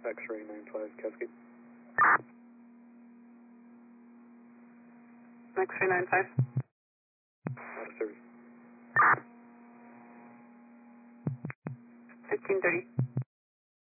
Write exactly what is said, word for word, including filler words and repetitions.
X-ray nine five Cascade. X-ray nine five. Out of service. fifteen thirty.